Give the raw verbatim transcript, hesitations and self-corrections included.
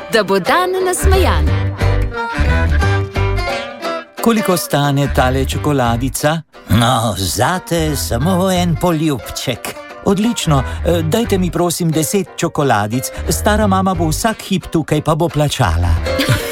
da bo dan nasmejan. Koliko stane tale čokoladica? No, zate samo en poljubček. Odlično, dajte mi prosim deset čokoladic. Stara mama bo vsak hip tukaj, pa bo plačala.